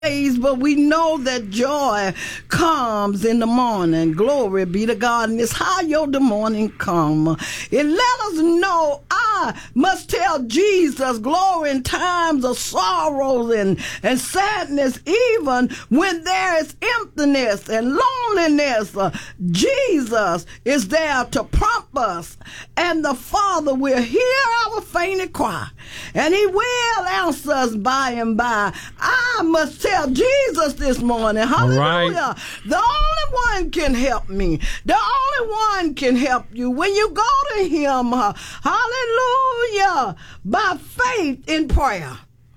but we know that joy comes in the morning. Glory be to God. And it's how your the morning come. It let us know I must tell Jesus glory in times of sorrows and sadness, even when there is emptiness and loneliness. Jesus is there to prompt us, and the Father will hear our fainted cry, and He will answer us by and by. I must tell Jesus this morning, hallelujah, right. The only one can help me. The only one can help you when you go to Him, hallelujah, by faith in prayer.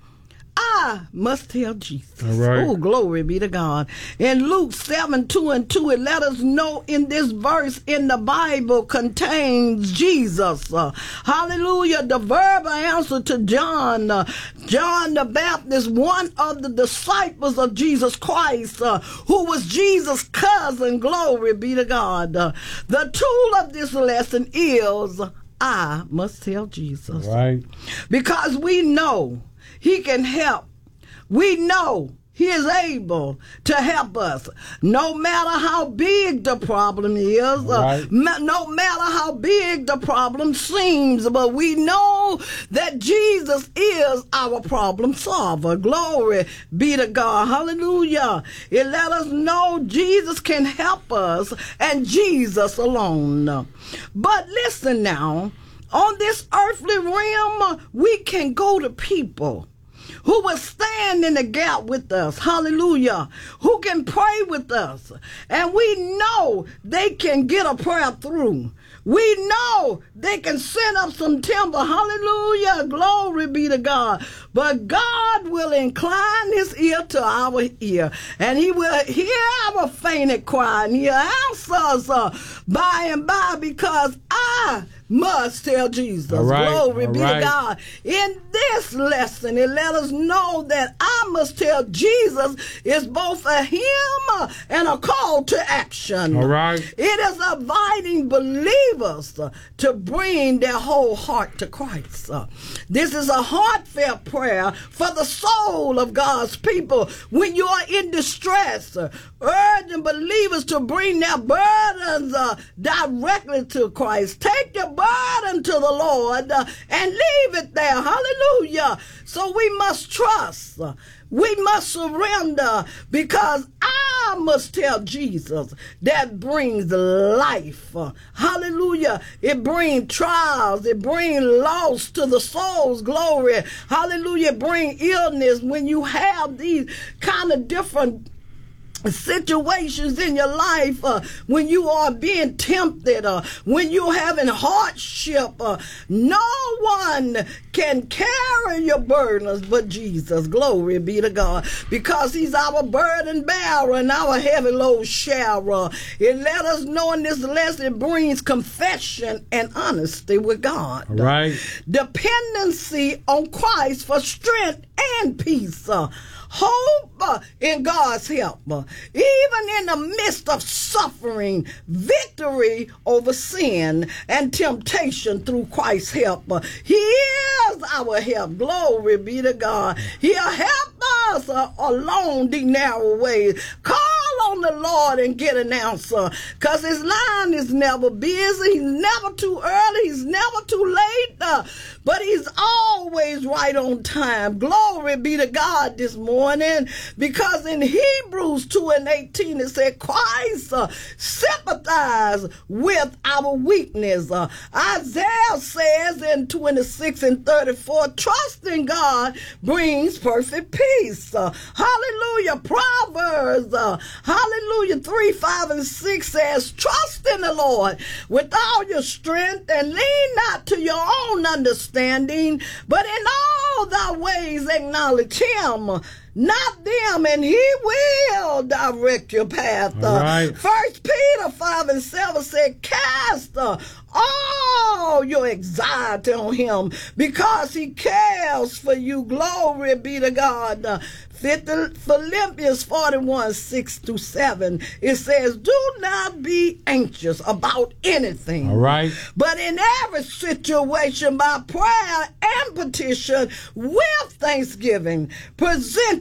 I must tell Jesus. Right. Oh, glory be to God. In Luke 7:2-2, it let us know in this verse in the Bible contains Jesus. Hallelujah. The verbal answer to John. John the Baptist, one of the disciples of Jesus Christ, who was Jesus' cousin. Glory be to God. The tool of this lesson is I must tell Jesus. Right. Because we know He can help. We know He is able to help us. No matter how big the problem is, right. No matter how big the problem seems, but we know that Jesus is our problem solver. Glory be to God. Hallelujah. It let us know Jesus can help us and Jesus alone. But listen now, on this earthly realm, we can go to people who will stand in the gap with us, hallelujah, who can pray with us, and we know they can get a prayer through. We know they can send up some timber, hallelujah, glory be to God, but God will incline His ear to our ear, and He will hear our fainted cry, and He'll answer us by and by, because I must tell Jesus. Right, glory be right. to God. In this lesson, it let us know that I must tell Jesus is both a hymn and a call to action. All right. It is inviting believers to bring their whole heart to Christ. This is a heartfelt prayer for the soul of God's people when you are in distress, urging believers to bring their burdens directly to Christ. Take your burden to the Lord and leave it there. Hallelujah. So we must trust. We must surrender, because I must tell Jesus that brings life. Hallelujah. It brings trials. It brings loss to the soul's glory. Hallelujah. It brings illness when you have these kind of different situations in your life, when you are being tempted, when you're having hardship. No one can carry your burdens but Jesus. Glory be to God, because He's our burden bearer and our heavy load sharer. It let us know in this lesson it brings confession and honesty with God. Right. Dependency on Christ for strength and peace. Hope in God's help. Even in the midst of suffering, victory over sin and temptation through Christ's help. He is our help. Glory be to God. He'll help us along the narrow ways. Call on the Lord and get an answer, because His line is never busy. He's never too early. He's never too late, but He's always right on time. Glory be to God this morning, because in Hebrews 2:18 it said Christ sympathize with our weakness. Isaiah says in 26:34, trust in God brings perfect peace. Hallelujah. Proverbs hallelujah 3:5-6 says, trust in the Lord with all your strength and lean not to your own understanding, but in all thy ways acknowledge Him, not them, and He will direct your path. Right. 1 Peter 5:7 said, cast all your anxiety on Him, because He cares for you. Glory be to God. Philippians 41:6-7, it says, do not be anxious about anything. All right. But in every situation, by prayer and petition, with thanksgiving, present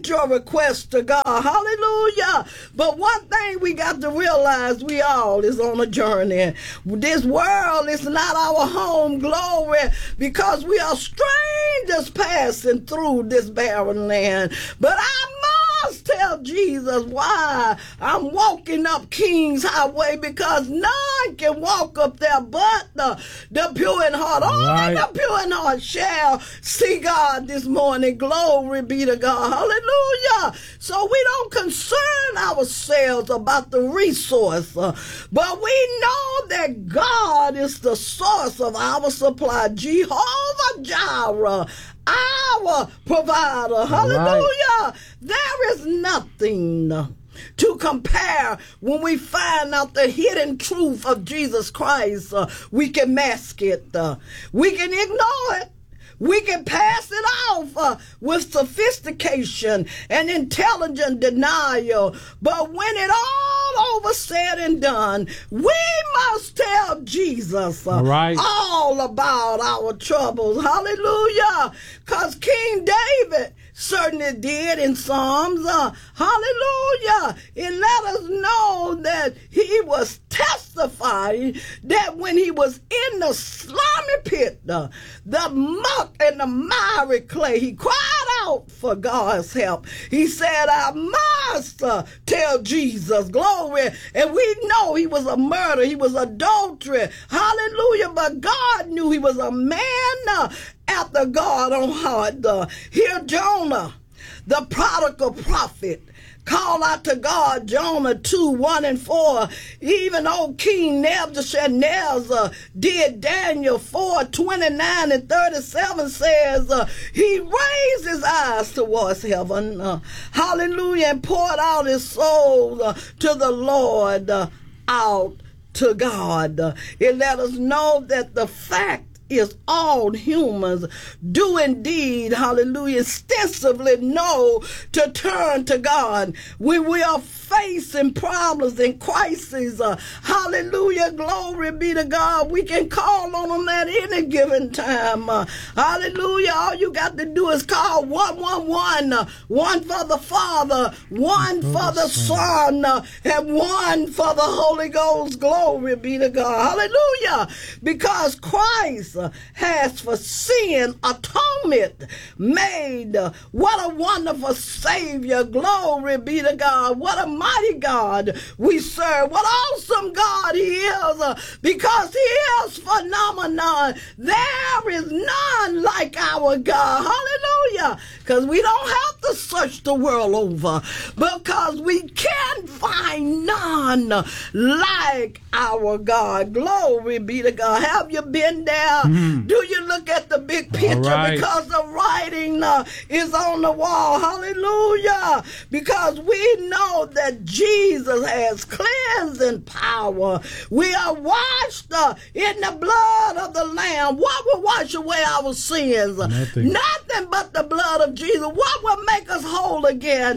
Present your request to God. Hallelujah. But one thing we got to realize, we all is on a journey. This world is not our home, glory, because we are strangers passing through this barren land. But I must tell Jesus why I'm walking up King's Highway, because none can walk up there but the pure in heart. Only the pure in heart shall see God this morning. Glory be to God. Hallelujah. So we don't concern ourselves about the resource, but we know that God is the source of our supply. Jehovah Jireh, our provider. Hallelujah. There is nothing to compare. When we find out the hidden truth of Jesus Christ, we can mask it. We can ignore it. We can pass it off with sophistication and intelligent denial. But when it all over said and done, we must tell Jesus all about our troubles. Hallelujah. Because King David certainly did in Psalms. Hallelujah. It let us know that he was testifying that when he was in the slimy pit, the muck and the miry clay, he cried out for God's help. He said, I must tell Jesus. Glory. And we know he was a murderer. He was adultery. Hallelujah. But God knew he was a man after God's own heart. Here Jonah, the prodigal prophet, call out to God. Jonah 2:1-4. Even old King Nebuchadnezzar did. Daniel 4:29-37 says he raised his eyes towards heaven, hallelujah, and poured out his soul to the Lord, out to God. It let us know that the fact is all humans do indeed, hallelujah, extensively know to turn to God when we are facing problems and crises. Hallelujah, glory be to God. We can call on him at any given time. Hallelujah. All you got to do is call 111, one for the Father, one for the Son, and one for the Holy Ghost. Glory be to God. Hallelujah. Because Christ has for sin atonement made. What a wonderful Savior. Glory be to God. What a mighty God we serve. What awesome God he is, because he is phenomenon. There is none like our God. Hallelujah. Because we don't have to search the world over, because we can find none like our God. Glory be to God. Have you been there? Do you look at the big picture? Because the writing is on the wall. Hallelujah. Because we know that Jesus has cleansing power. We are washed in the blood of the Lamb. What will wash away our sins? Nothing but the blood of Jesus. What will make us whole again?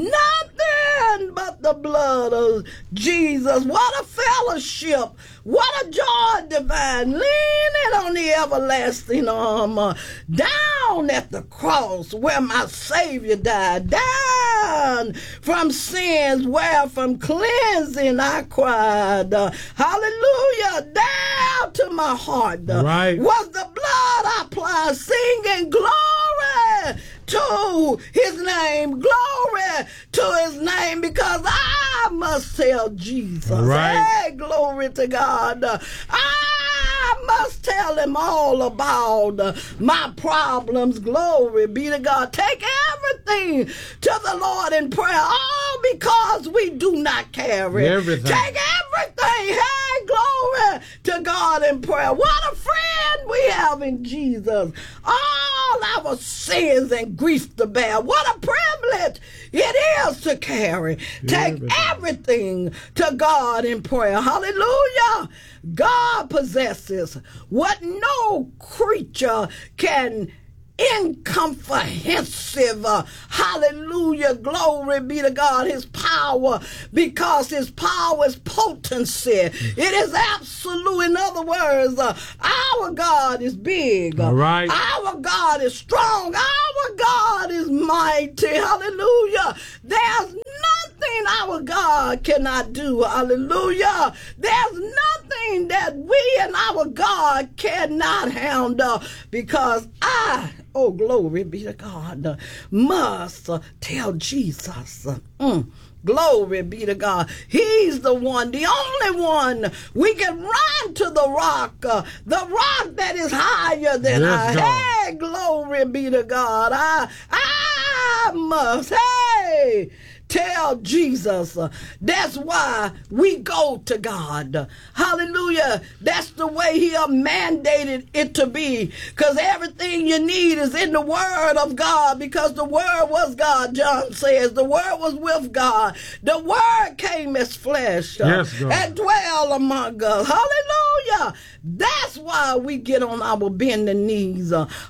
Nothing but the blood of Jesus. What a fellowship. What a joy divine. Leaning on the everlasting arm. Down at the cross where my Savior died. Down from sins where from cleansing I cried. Hallelujah. Down to my heart was the blood I applied, singing glory to his name. Glory to his name, because I must tell Jesus. Hey, glory to God. I must tell him all about my problems. Glory be to God. Take everything to the Lord in prayer, all because we do not carry everything. Take everything. Hey, glory to God in prayer. What a friend we have in Jesus. All our sins and grief to bear. What a privilege it is to carry. Take everything to God in prayer. Hallelujah. God possesses what no creature can incomprehensive. Hallelujah. Glory be to God. His power, because his power is potency. It is absolute. In other words, our God is big. All right. Our God is strong. Our God is mighty. Hallelujah. There's nothing our God cannot do. Hallelujah. There's nothing that we and our God cannot handle, because oh, glory be to God, must tell Jesus. Glory be to God. He's the one, the only one. We can run to the rock that is higher than Yes, I. God. Hey, glory be to God. I must, hey, tell Jesus. That's why we go to God. Hallelujah. That's the way he mandated it to be, because everything you need is in the word of God, because the word was God. John says the word was with God. The word came as flesh, Yes, God. and dwell among us. Hallelujah. That's why we get on our bending knees,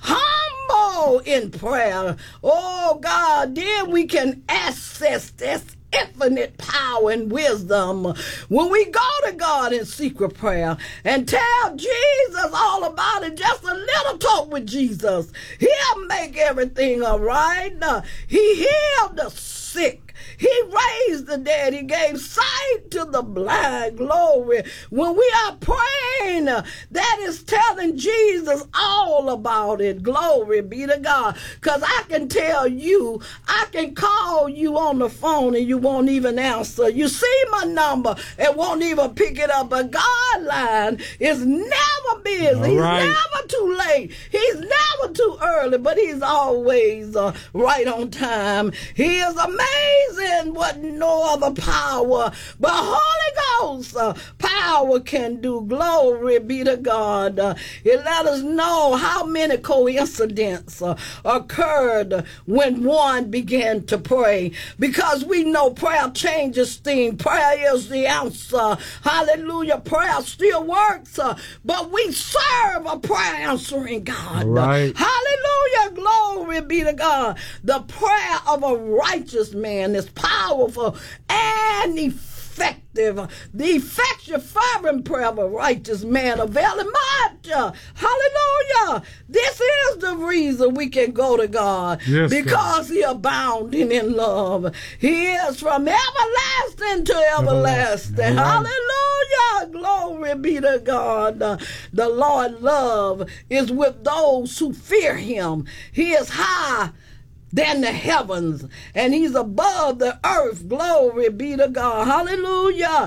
humble in prayer. Oh God, then we can access this infinite power and wisdom when we go to God in secret prayer and tell Jesus all about it. Just a little talk with Jesus, he'll make everything all right. He healed the sick. He raised the dead. He gave sight to the blind. Glory. When we are praying, that is telling Jesus all about it. Glory be to God. Because I can tell you, I can call you on the phone and you won't even answer. You see my number and won't even pick it up. But God line is never busy. All He's right. never too late. He's never too early, but he's always right on time. He is amazing what no other power but Holy Ghost power can do. Glory be to God. It let us know how many coincidences occurred when one began to pray, because we know prayer changes things. Prayer is the answer. Hallelujah. Prayer still works, but we serve a prayer answering God. All right. Hallelujah. Glory be to God. The prayer of a righteous man is powerful and effective. The effective fervent prayer of a righteous man availeth much. Hallelujah. This is the reason we can go to God. Yes, because he abounding in love. He is from everlasting to everlasting. Everlasting. All right. Hallelujah. Glory be to God. The Lord love is with those who fear him. He is high than the heavens, and he's above the earth. Glory be to God. Hallelujah.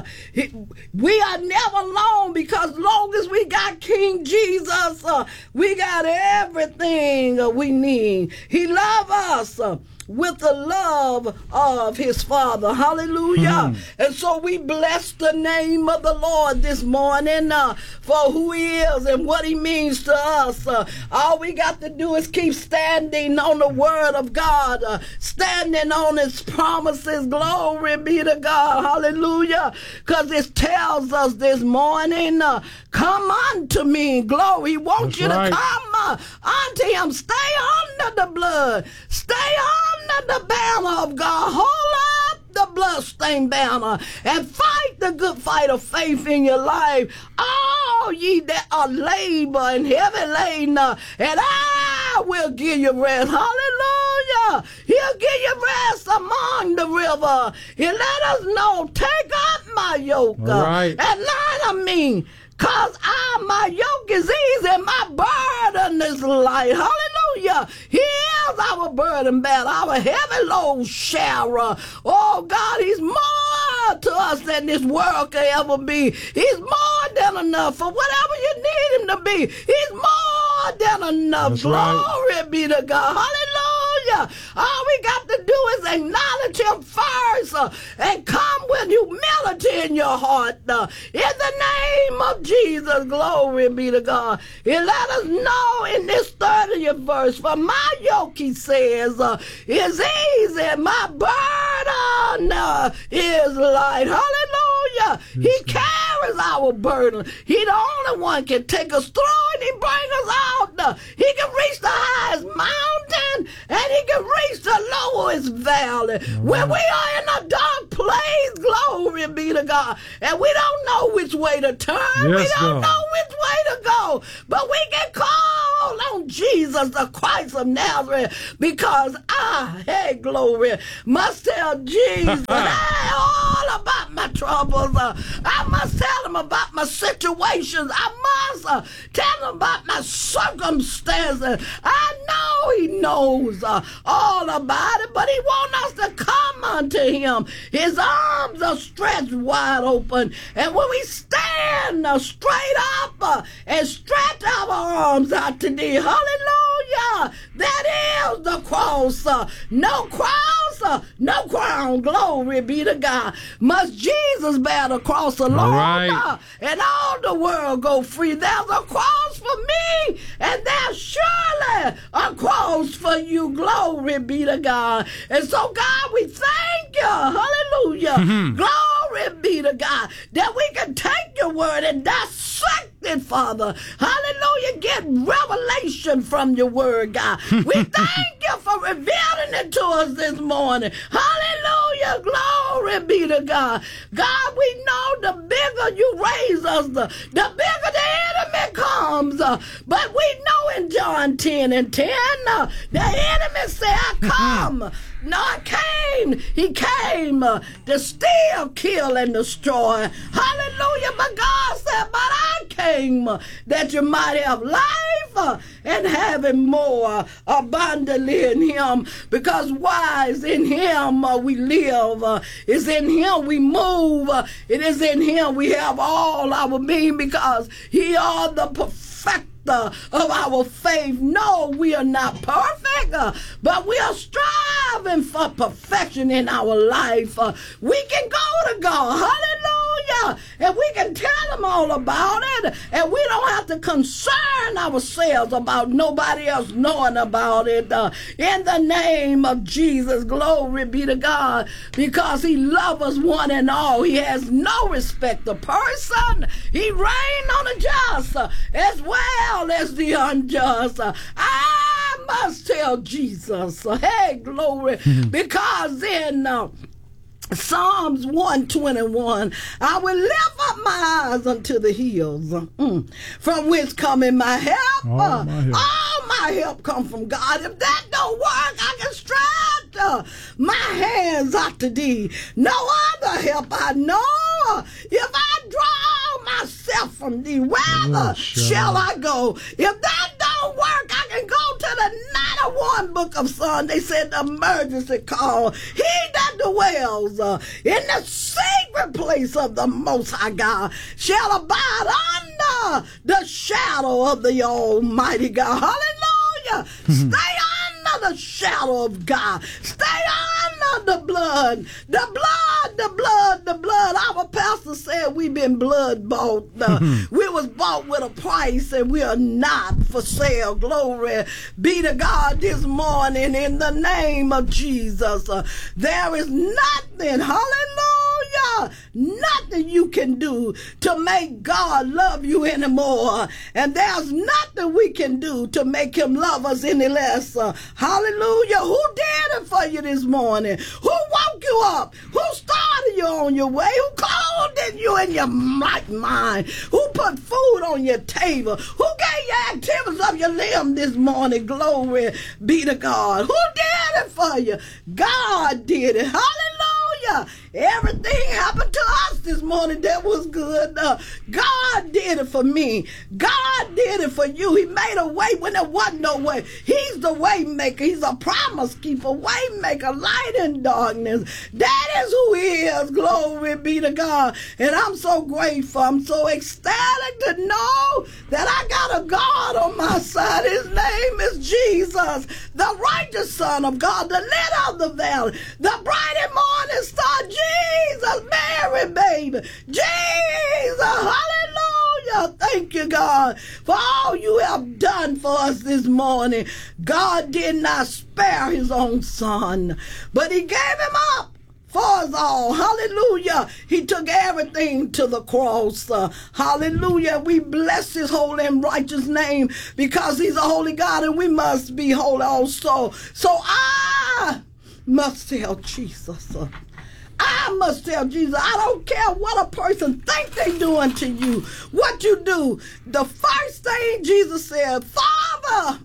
We are never alone, because long as we got King Jesus, we got everything we need. He loves us with the love of his Father. Hallelujah. And so we bless the name of the Lord this morning for who he is and what he means to us. All we got to do is keep standing on the word of God, standing on his promises. Glory be to God. Hallelujah. Because it tells us this morning, come unto me. Glory. He wants That's you right. to come unto him. Stay under the blood. Stay under the banner of God. Hold up the bloodstained banner and fight the good fight of faith in your life. All ye that are labor and heavy laden, and I will give you rest. Hallelujah. He'll give you rest among the river. He let us know, take up my yoke All right. and learn of me. Cause my yoke is easy and my burden is light. Hallelujah. He is our burden bearer, our heavy load sharer. Oh God, he's more to us than this world can ever be. He's more than enough for whatever you need him to be. He's more than enough. That's right. Glory be to God. Hallelujah. All we got to do is acknowledge him first and come with humility in your heart. In the name of Jesus, glory be to God. He let us know in this 30th verse, for my yoke, he says, is easy, and my burden is light. Hallelujah. He carries carries our burden. He the only one can take us through and he bring us out. He can reach the highest mountain and he can reach the lowest valley. When we are in a dark place, glory be to God, and we don't know which way to turn, we don't know which way to go, but we can call on Jesus, the Christ of Nazareth, because hey, glory, must tell Jesus all about my troubles. I must tell him about my situations. I must tell him about my circumstances. I know he knows all about it, but he wants us to come unto him. His arms are stretched wide open, and when we stand straight up and stretch our arms out to thee, hallelujah, that is the cross. No cross, no crown, glory be to God. Must Jesus bear the cross alone, and all the world go free? There's a cross for me, and there's surely a cross for you, glory be to God. And so, God, we thank you, hallelujah, glory be to God, that we can take your word and dissect it, Father, hallelujah, get revelation from your word, God. We thank you for revealing it to us this morning, hallelujah, glory be to God. God, we know the bigger you raise us, the bigger the enemy comes, but we know in John 10 and 10, the enemy said, I come. No, he came to steal, kill, and destroy. Hallelujah. But God said, but I came that you might have life and have it more abundantly in him. Because why? Is in him we live. It's in him we move. It is in him we have all our being, because he are the perfecter of our faith. No, we are not perfect, but we are striving for perfection in our life. We can go to God, hallelujah, and we can tell him all about it, and we don't have to concern ourselves about nobody else knowing about it. In the name of Jesus, glory be to God, because he loves us one and all. He has no respect of person. He reigns on the just as well as the unjust. I must tell Jesus, hey, glory, because in Psalms 121, I will lift up my eyes unto the hills, from which cometh my help. All my help come from God. If that don't work, I can stretch my hands out to thee. No other help I know. If I draw myself from thee, where shall I go? If that don't work, I can go to the 91 book of Psalms. They said the emergency call. He that dwells in the sacred place of the Most High God shall abide under the shadow of the Almighty God. Hallelujah. Stay under the shadow of God. Stay under the blood. The blood, the blood, the blood. Our pastor said we've been blood bought. We was bought with a price, and we are not for sale. Glory be to God this morning in the name of Jesus. There is nothing, hallelujah, nothing you can do to make God love you anymore. And there's nothing we can do to make him love us any less. Hallelujah. Who did it for you this morning? Who woke you up? Who started you on your way? Who clothed you in your right mind? Who put food on your table? Who gave you activities of your limb this morning? Glory be to God. Who did it for you? God did it. Hallelujah. Everything happened to us this morning that was good. God did it for me. God did it for you. He made a way when there wasn't no way. He's the way maker. He's a promise keeper, way maker, light in darkness. That is who he is. Glory be to God. And I'm so grateful. I'm so ecstatic to know that I got a God on my side. His name is Jesus, the righteous Son of God, the lily of the valley, the bright and morning star, Jesus, Mary, baby, Jesus, hallelujah. Thank you, God, for all you have done for us this morning. God did not spare his own son, but he gave him up for us all. Hallelujah. He took everything to the cross. Hallelujah. We bless his holy and righteous name because he's a holy God and we must be holy also. So I must tell Jesus. I must tell Jesus. I don't care what a person think they doing to you. What you do. The first thing Jesus said, Father,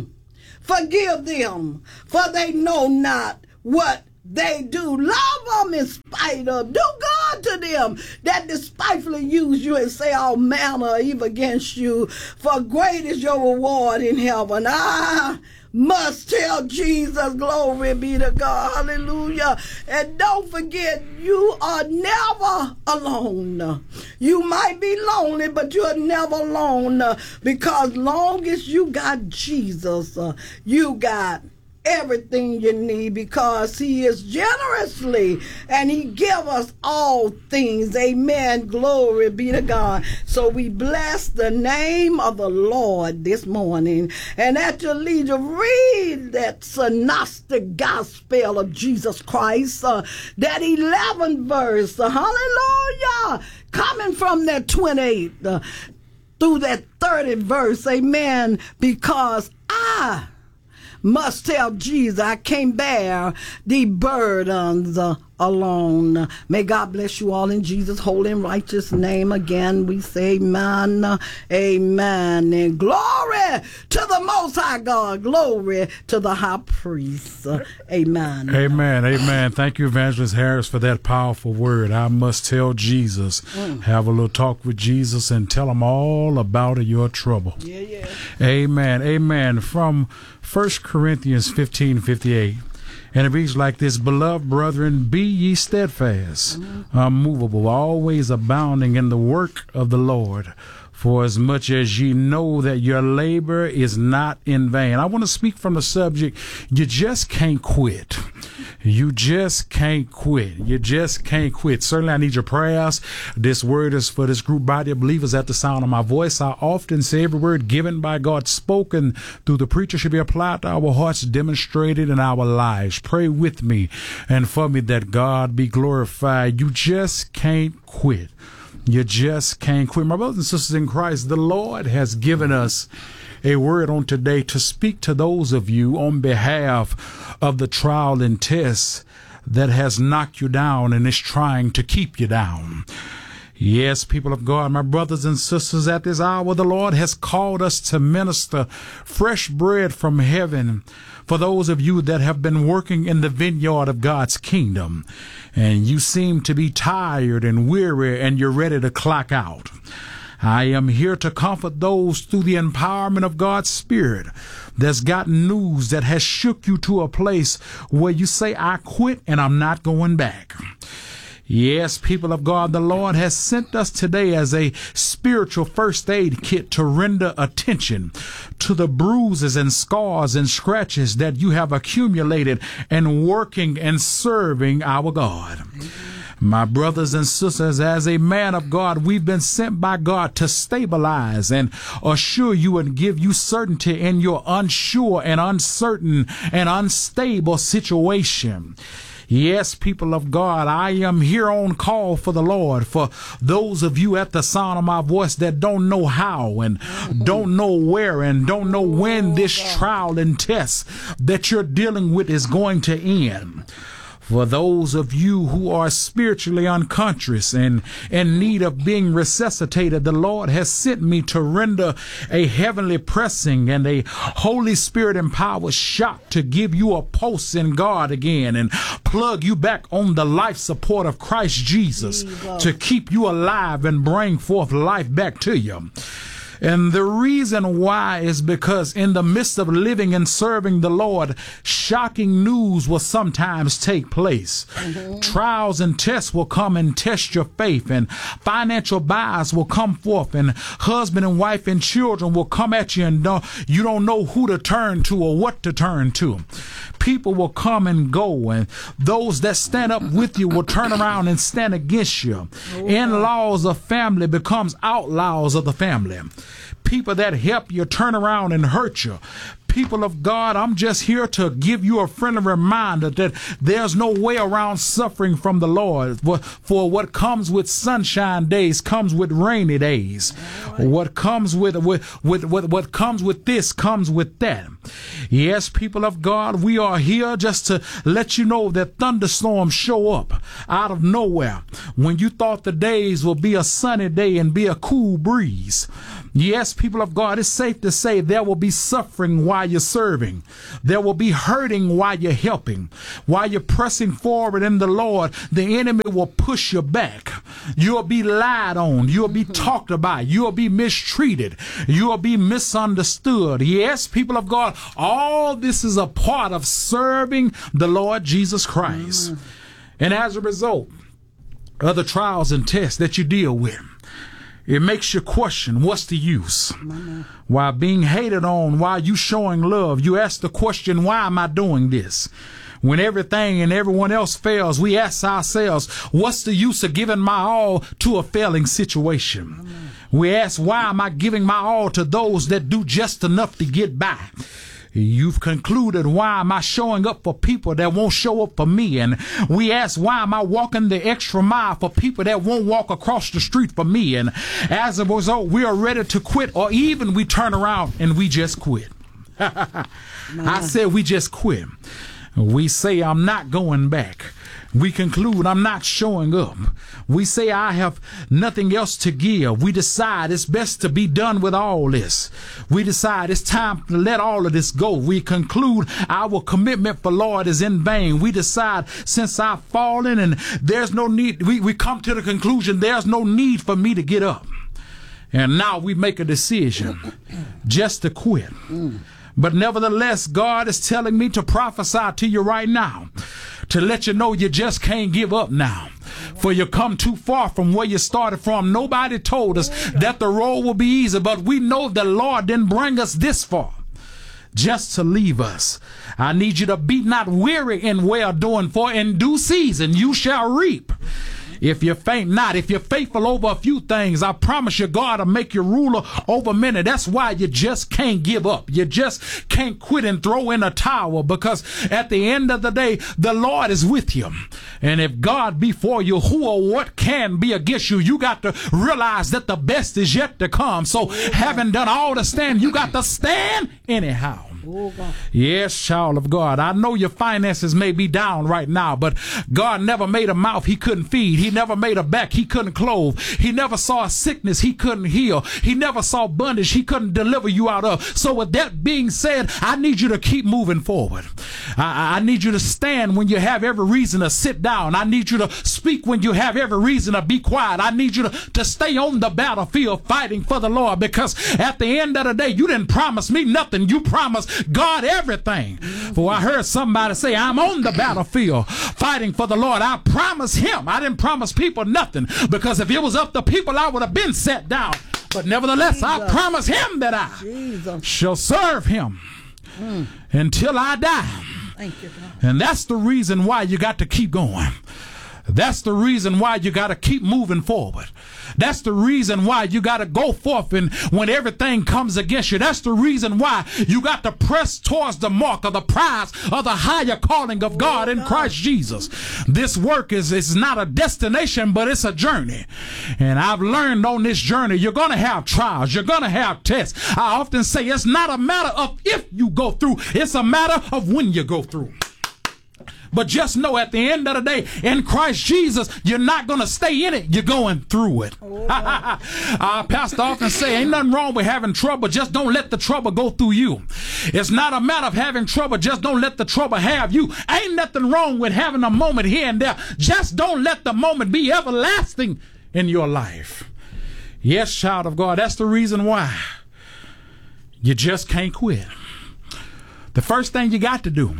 forgive them, for they know not what they do. Love them in spite of. Do good to them that despitefully use you and say all manner of evil against you. For great is your reward in heaven. I must tell Jesus, glory be to God. Hallelujah. And don't forget, you are never alone. You might be lonely, but you're never alone, because long as you got Jesus, you got everything you need, because he is generously and he give us all things. Amen. Glory be to God. So we bless the name of the Lord this morning. And at your leisure, read that synoptic gospel of Jesus Christ, that 11th verse. Hallelujah. Coming from that 28th through that 30th verse. Amen. Because I must tell Jesus I can't bear the burdens alone. May God bless you all in Jesus' holy and righteous name. Again, we say amen, amen, and glory to the Most High God. Glory to the High Priest. Amen. Amen. Amen. Thank you, Evangelist Harris, for that powerful word. I must tell Jesus. Have a little talk with Jesus and tell him all about your trouble. Yeah. Amen. Amen. From 1 Corinthians 15:58. And it reads like this: Beloved brethren, be ye steadfast, unmovable, always abounding in the work of the Lord, for as much as ye know that your labor is not in vain. I want to speak from the subject, you just can't quit. You just can't quit. You just can't quit. Certainly I need your prayers. This word is for this group body of believers at the sound of my voice. I often say every word given by God, spoken through the preacher, should be applied to our hearts, demonstrated in our lives. Pray with me and for me that God be glorified. You just can't quit. You just can't quit. My brothers and sisters in Christ, the Lord has given us a word on today to speak to those of you on behalf of the trial and test that has knocked you down and is trying to keep you down. Yes, people of God, my brothers and sisters, at this hour, the Lord has called us to minister fresh bread from heaven for those of you that have been working in the vineyard of God's kingdom, and you seem to be tired and weary and you're ready to clock out. I am here to comfort those through the empowerment of God's Spirit that's got news that has shook you to a place where you say, I quit and I'm not going back. Yes, people of God, the Lord has sent us today as a spiritual first aid kit to render attention to the bruises and scars and scratches that you have accumulated in working and serving our God. My brothers and sisters, as a man of God, we've been sent by God to stabilize and assure you and give you certainty in your unsure and uncertain and unstable situation. Yes, people of God, I am here on call for the Lord, for those of you at the sound of my voice that don't know how and don't know where and don't know when this trial and test that you're dealing with is going to end. For those of you who are spiritually unconscious and in need of being resuscitated, the Lord has sent me to render a heavenly pressing and a Holy Spirit empowered shock to give you a pulse in God again and plug you back on the life support of Christ Jesus to keep you alive and bring forth life back to you. And the reason why is because in the midst of living and serving the Lord, shocking news will sometimes take place. Trials and tests will come and test your faith, and financial buyers will come forth, and husband and wife and children will come at you, and you don't know who to turn to or what to turn to. People will come and go, and those that stand up with you will turn around and stand against you. In-laws of family becomes outlaws of the family. People that help you turn around and hurt you. people of God, I'm just here to give you a friendly reminder that there's no way around suffering from the Lord. For what comes with sunshine days comes with rainy days. Right. What comes with what comes with this comes with that. Yes, people of God, we are here just to let you know that thunderstorms show up out of nowhere when you thought the days will be a sunny day and be a cool breeze. Yes, people of God, it's safe to say there will be suffering while you're serving. There will be hurting while you're helping. While you're pressing forward in the Lord, the enemy will push you back. You'll be lied on. You'll be talked about. You'll be mistreated. You'll be misunderstood. Yes, people of God, all this is a part of serving the Lord Jesus Christ. And as a result of the trials and tests that you deal with, it makes you question, what's the use? While being hated on, while you showing love, you ask the question, why am I doing this? When everything and everyone else fails, we ask ourselves, what's the use of giving my all to a failing situation? We ask, why am I giving my all to those that do just enough to get by? You've concluded, why am I showing up for people that won't show up for me? And we ask, why am I walking the extra mile for people that won't walk across the street for me? And as a result, we are ready to quit, or even we turn around and we just quit. I said we just quit. We say, I'm not going back. We conclude, I'm not showing up. We say, I have nothing else to give. We decide it's best to be done with all this. We decide it's time to let all of this go. We conclude our commitment for Lord is in vain. We decide, since I've fallen and there's no need, we come to the conclusion there's no need for me to get up. And now we make a decision just to quit. But nevertheless, God is telling me to prophesy to you right now, to let you know you just can't give up now. For you come too far from where you started from. Nobody told us that the road will be easy, but we know the Lord didn't bring us this far just to leave us. I need you to be not weary in well doing, for in due season you shall reap. If you faint not, if you're faithful over a few things, I promise you God will make you ruler over many. That's why you just can't give up. You just can't quit and throw in a towel, because at the end of the day, the Lord is with you. And if God be for you, who or what can be against you? You got to realize that the best is yet to come. So having done all to stand, you got to stand anyhow. Yes, child of God, I know your finances may be down right now, but God never made a mouth he couldn't feed. He never made a back he couldn't clothe. He never saw a sickness he couldn't heal. He never saw bondage he couldn't deliver you out of. So with that being said, I need you to keep moving forward. I need you to stand when you have every reason to sit down. I need you to speak when you have every reason to be quiet. I need you to stay on the battlefield fighting for the Lord, because at the end of the day, you didn't promise me nothing. You promised God everything. For I heard somebody say, I'm on the battlefield fighting for the Lord. I promised him. I didn't promise people nothing, because if it was up to people, I would have been set down. But nevertheless, I promise him that I shall serve him until I die. Thank you, God. And that's the reason why you got to keep going. That's the reason why you got to keep moving forward. That's the reason why you got to go forth, and when everything comes against you, that's the reason why you got to press towards the mark of the prize of the higher calling of God in Christ Jesus. This work is not a destination, but it's a journey. And I've learned on this journey, you're going to have trials. You're going to have tests. I often say it's not a matter of if you go through. It's a matter of when you go through. But just know at the end of the day, in Christ Jesus, you're not going to stay in it. You're going through it. Pastor often say, ain't nothing wrong with having trouble. Just don't let the trouble go through you. It's not a matter of having trouble. Just don't let the trouble have you. Ain't nothing wrong with having a moment here and there. Just don't let the moment be everlasting in your life. Yes, child of God, that's the reason why you just can't quit. The first thing you got to do,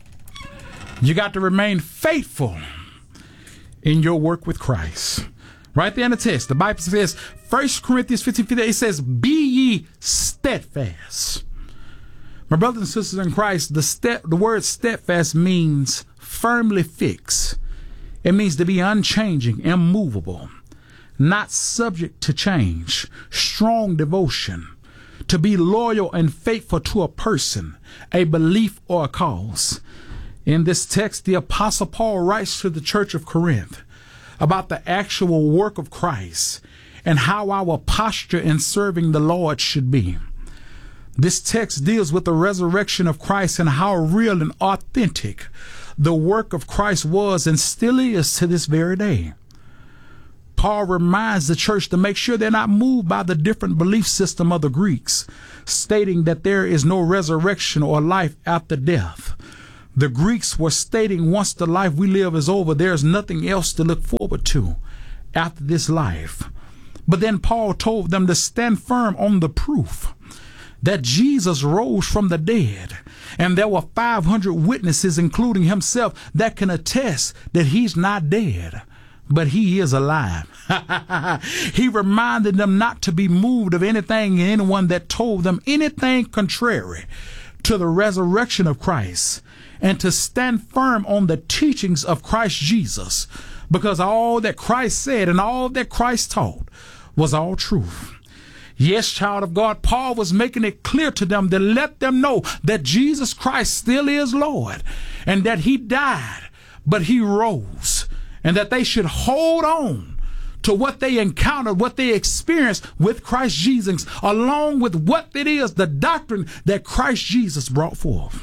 you got to remain faithful in your work with Christ. Right there in the text, the Bible says, 1 Corinthians 15:58, it says, be ye steadfast. My brothers and sisters in Christ, the word steadfast means firmly fixed. It means to be unchanging, immovable, not subject to change, strong devotion, to be loyal and faithful to a person, a belief, or a cause. In this text, the Apostle Paul writes to the church of Corinth about the actual work of Christ and how our posture in serving the Lord should be. This text deals with the resurrection of Christ and how real and authentic the work of Christ was and still is to this very day. Paul reminds the church to make sure they're not moved by the different belief system of the Greeks, stating that there is no resurrection or life after death. The Greeks were stating once the life we live is over, there's nothing else to look forward to after this life. But then Paul told them to stand firm on the proof that Jesus rose from the dead, and there were 500 witnesses, including himself, that can attest that he's not dead, but he is alive. He reminded them not to be moved of anything and anyone that told them anything contrary to the resurrection of Christ, and to stand firm on the teachings of Christ Jesus, because all that Christ said and all that Christ taught was all truth. Yes, child of God, Paul was making it clear to them to let them know that Jesus Christ still is Lord, and that he died, but he rose, and that they should hold on to what they encountered, what they experienced with Christ Jesus, along with what it is, the doctrine that Christ Jesus brought forth.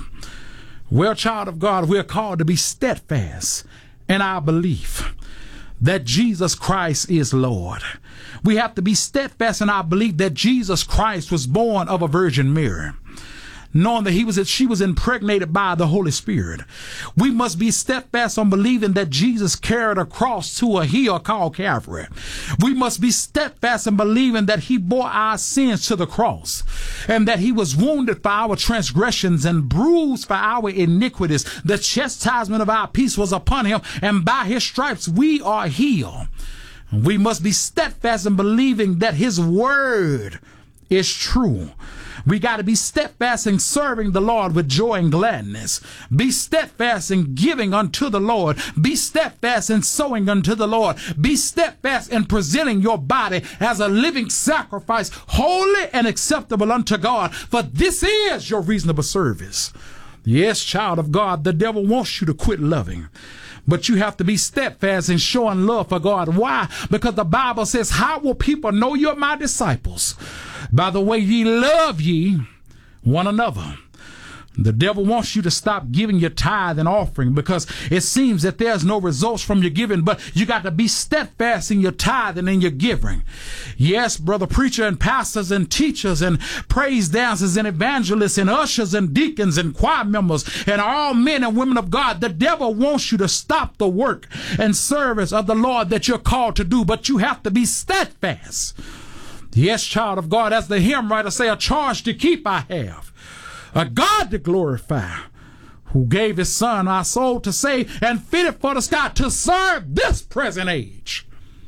Well, child of God, we're called to be steadfast in our belief that Jesus Christ is Lord. We have to be steadfast in our belief that Jesus Christ was born of a Virgin Mary, knowing that she was impregnated by the Holy Spirit. We must be steadfast on believing that Jesus carried a cross to a hill called Calvary. We must be steadfast in believing that he bore our sins to the cross, and that he was wounded for our transgressions and bruised for our iniquities. The chastisement of our peace was upon him, and by his stripes we are healed. We must be steadfast in believing that his word is true. We got to be steadfast in serving the Lord with joy and gladness. Be steadfast in giving unto the Lord. Be steadfast in sowing unto the Lord. Be steadfast in presenting your body as a living sacrifice, holy and acceptable unto God, for this is your reasonable service. Yes, child of God, the devil wants you to quit loving, but you have to be steadfast in showing love for God. Why? Because the Bible says, how will people know you're my disciples? By the way ye love ye one another. The devil wants you to stop giving your tithe and offering because it seems that there's no results from your giving, but you got to be steadfast in your tithe and in your giving. Yes, brother preacher and pastors and teachers and praise dancers and evangelists and ushers and deacons and choir members and all men and women of God, the devil wants you to stop the work and service of the Lord that you're called to do, but you have to be steadfast. Yes, child of God, as the hymn writer say, a charge to keep I have, a God to glorify, who gave his son our soul to save and fitted for the sky to serve this present age.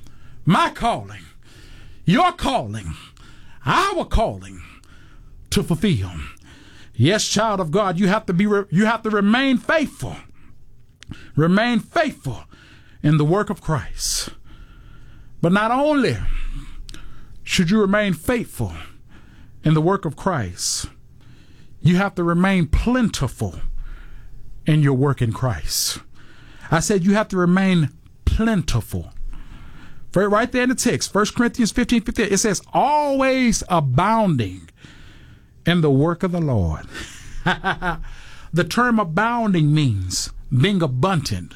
My calling, your calling, our calling to fulfill. Yes, child of God, you have to remain faithful. Remain faithful in the work of Christ. But not only should you remain faithful in the work of Christ, you have to remain plentiful in your work in Christ. I said you have to remain plentiful. Right there in the text, 1 Corinthians 15:15, it says, always abounding in the work of the Lord. The term abounding means being abundant,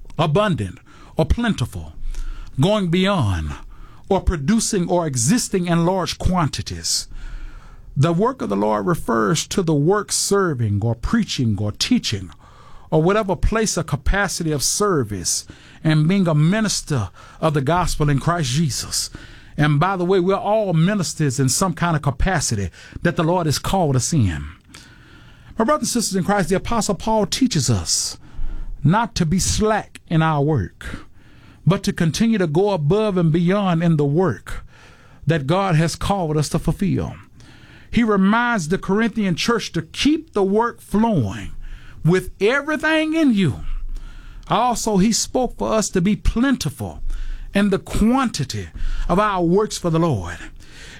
or plentiful, going beyond, or producing or existing in large quantities. The work of the Lord refers to the work serving or preaching or teaching or whatever place or capacity of service and being a minister of the gospel in Christ Jesus. And by the way, we're all ministers in some kind of capacity that the Lord has called us in. My brothers and sisters in Christ, the Apostle Paul teaches us not to be slack in our work, but to continue to go above and beyond in the work that God has called us to fulfill. He reminds the Corinthian church to keep the work flowing with everything in you. Also, he spoke for us to be plentiful in the quantity of our works for the Lord.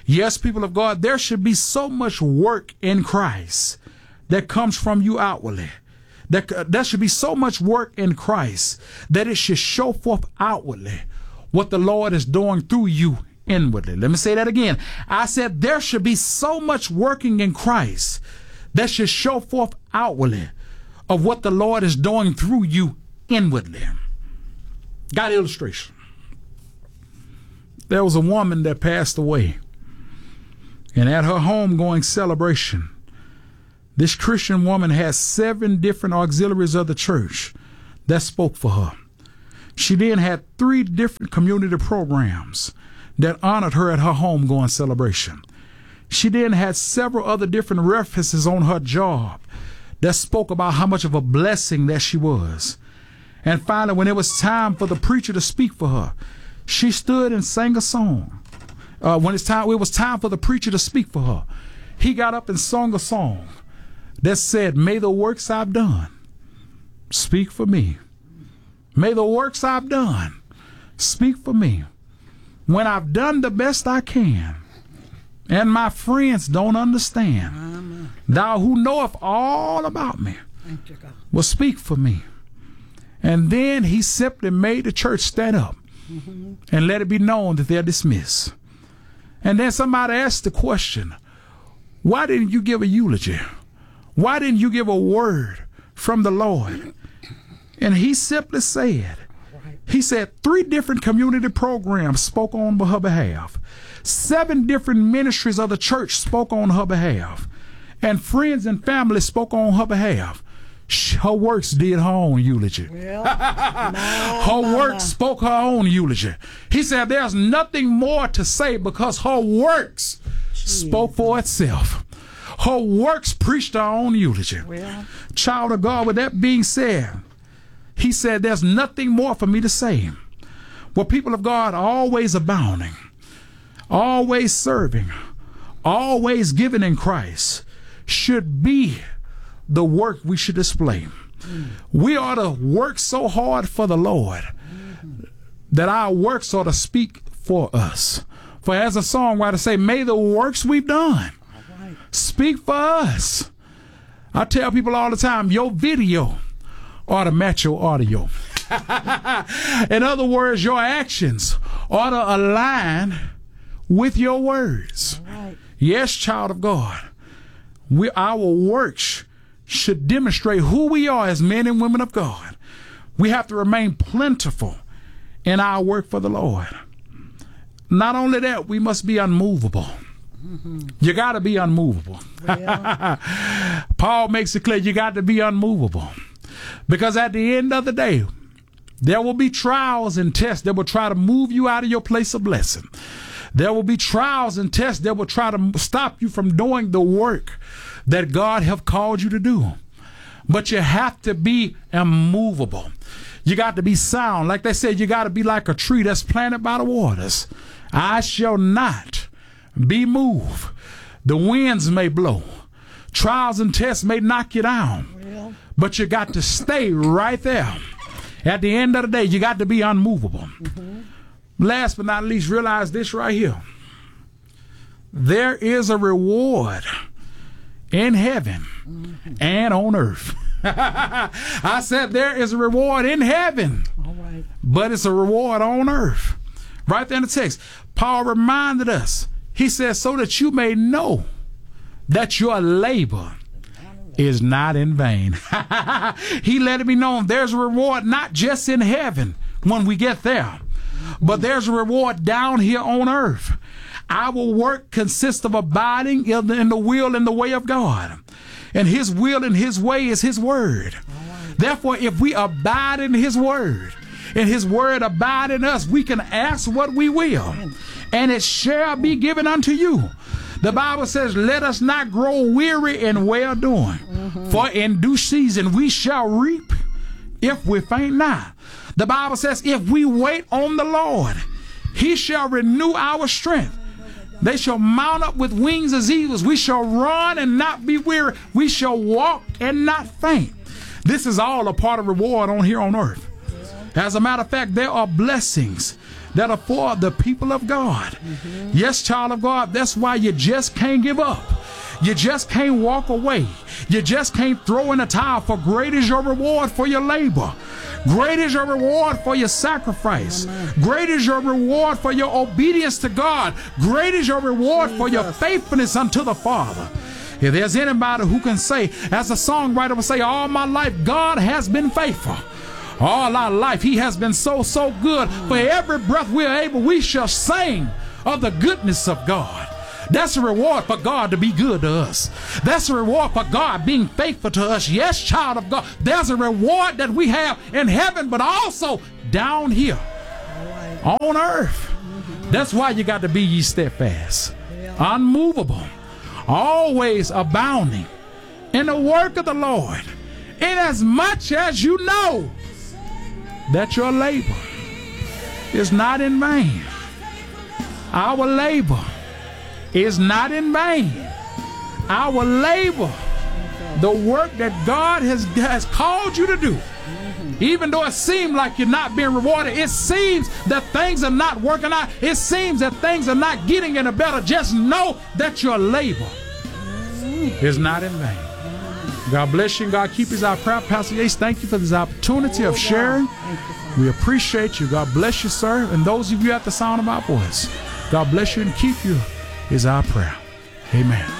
Yes, people of God, there should be so much work in Christ that comes from you outwardly. There should be so much work in Christ that it should show forth outwardly what the Lord is doing through you inwardly. Let me say that again. I said there should be so much working in Christ that should show forth outwardly of what the Lord is doing through you inwardly. Got an illustration. There was a woman that passed away, and at her homegoing celebration, this Christian woman had 7 different auxiliaries of the church that spoke for her. She then had 3 different community programs that honored her at her homegoing celebration. She then had several other different references on her job that spoke about how much of a blessing that she was. And finally, when it was time for the preacher to speak for her, she stood and sang a song. When it was time for the preacher to speak for her, he got up and sung a song that said, "May the works I've done speak for me. May the works I've done speak for me. When I've done the best I can, and my friends don't understand, thou who knoweth all about me will speak for me." And then he simply made the church stand up and let it be known that they're dismissed. And then somebody asked the question, why didn't you give a eulogy? Why didn't you give a word from the Lord? And he simply said, 3 different community programs spoke on her behalf. 7 different ministries of the church spoke on her behalf. And friends and family spoke on her behalf. Her works did her own eulogy. Her works spoke her own eulogy. He said there's nothing more to say because her works spoke for itself. Her works preached her own eulogy. Child of God, with that being said, he said there's nothing more for me to say. Well, people of God, always abounding, always serving, always giving in Christ should be the work we should display. We ought to work so hard for the Lord that our works ought to speak for us. For as a songwriter say, may the works we've done speak for us. I tell people all the time, your video ought to match your audio. In other words, your actions ought to align with your words. Yes, child of God, our works should demonstrate who we are as men and women of God. We have to remain plentiful in our work for the Lord. Not only that, we must be unmovable. You got to be unmovable. Paul makes it clear you got to be unmovable. Because at the end of the day, there will be trials and tests that will try to move you out of your place of blessing. There will be trials and tests that will try to stop you from doing the work that God have called you to do. But you have to be immovable. You got to be sound. Like they said, you got to be like a tree that's planted by the waters. I shall not be moved. The winds may blow. Trials and tests may knock you down. But you got to stay right there. At the end of the day, you got to be unmovable. Last but not least, realize this right here. There is a reward in heaven and on earth. I said there is a reward in heaven, but it's a reward on earth. Right there in the text, Paul reminded us, he says, so that you may know that your labor is not in vain. He let it be known there's a reward not just in heaven when we get there, but there's a reward down here on earth. Our work consists of abiding in the will and the way of God. And his will and his way is his word. Therefore, if we abide in his word, and his word abide in us, we can ask what we will, and it shall be given unto you. The Bible says, let us not grow weary in well doing, for in due season we shall reap if we faint not. The Bible says, if we wait on the Lord, he shall renew our strength. They shall mount up with wings as eagles. We shall run and not be weary. We shall walk and not faint. This is all a part of reward on here on earth. As a matter of fact, there are blessings that are for the people of God. Yes, child of God, that's why you just can't give up. You just can't walk away. You just can't throw in a towel, for great is your reward for your labor. Great is your reward for your sacrifice. Great is your reward for your obedience to God. Great is your reward for your faithfulness unto the Father. If there's anybody who can say, as a songwriter would say, all my life God has been faithful. All our life He has been so good. For every breath we are able, we shall sing of the goodness of God. That's a reward for God to be good to us. That's a reward for God being faithful to us. Yes, child of God, there's a reward that we have in heaven, but also down here on earth. That's why you got to be ye steadfast, unmovable, always abounding in the work of the Lord, inasmuch as you know that your labor is not in vain. Our labor is not in vain. Our labor, the work that God has called you to do, even though it seems like you're not being rewarded, it seems that things are not working out, it seems that things are not getting any better, just know that your labor is not in vain. God bless you and God keep you. Is our prayer. Pastor Yates, thank you for this opportunity of sharing. We appreciate you. God bless you, sir. And those of you at the sound of our voice, God bless you and keep you is our prayer. Amen.